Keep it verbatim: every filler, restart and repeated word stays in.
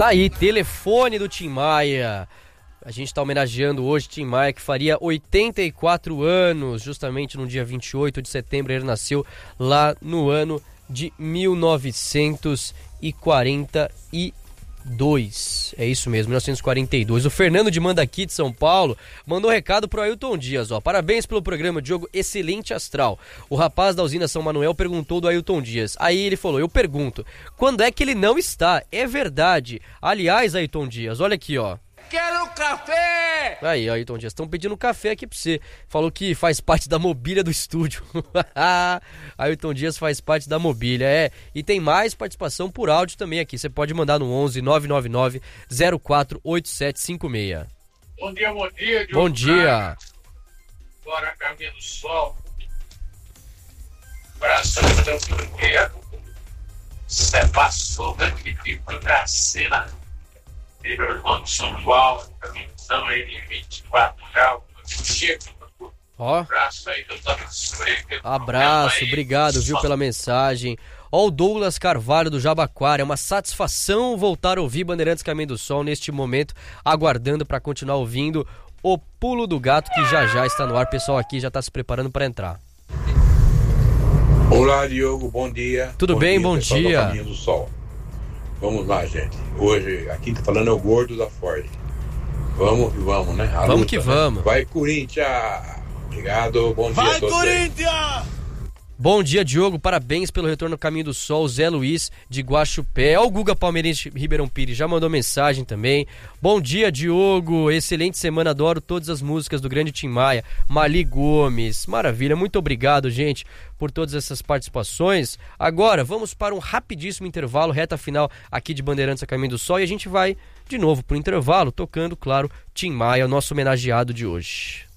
Tá aí, telefone do Tim Maia. A gente está homenageando hoje Tim Maia, que faria oitenta e quatro anos, justamente no dia vinte e oito de setembro. Ele nasceu lá no ano de mil novecentos e quarenta e dois. É isso mesmo, mil novecentos e quarenta e dois. O Fernando de Mandaqui, de São Paulo, mandou um recado pro Ailton Dias, ó. Parabéns pelo programa, Diogo, excelente astral. O rapaz da usina São Manuel perguntou do Ailton Dias. Aí ele falou, eu pergunto, quando é que ele não está? É verdade. Aliás, Ailton Dias, olha aqui, ó. Quero café! Aí, Ailton Dias, estão pedindo café aqui pra você. Falou que faz parte da mobília do estúdio. Ailton Dias faz parte da mobília, é. E tem mais participação por áudio também aqui. Você pode mandar no onze nove nove nove zero quatro oito sete cinco seis. Bom dia, bom dia, Diogo. Bom dia. Bora, caminho do sol. Braço do primeiro. Você passou daqui de Brasília. Irmão de São Paulo, estão aí de vinte e quatro graus. Ó. Abraço aí, doutor. Abraço, obrigado, viu, pela mensagem. Ó, o Douglas Carvalho do Jabaquara, é uma satisfação voltar a ouvir Bandeirantes Caminho do Sol neste momento, aguardando para continuar ouvindo o Pulo do Gato, que já já está no ar. O pessoal aqui já está se preparando para entrar. Olá, Diogo, bom dia. Tudo bom bem, dia, bom dia. Do Caminho do Sol. Vamos lá, gente. Hoje, aqui tá falando é o gordo da Ford. Vamos que vamos, né? A vamos luta, que né? vamos. Vai, Corinthians! Obrigado, bom dia Vai, a todos. Vai, Corinthians! Bom dia, Diogo, parabéns pelo retorno ao Caminho do Sol, Zé Luiz de Guaxupé. Ó, o Guga Palmeirense Ribeirão Pires já mandou mensagem também. Bom dia, Diogo, excelente semana, adoro todas as músicas do grande Tim Maia. Mali Gomes, maravilha, muito obrigado, gente, por todas essas participações. Agora, vamos para um rapidíssimo intervalo, reta final aqui de Bandeirantes a Caminho do Sol, e a gente vai de novo pro intervalo, tocando, claro, Tim Maia, o nosso homenageado de hoje.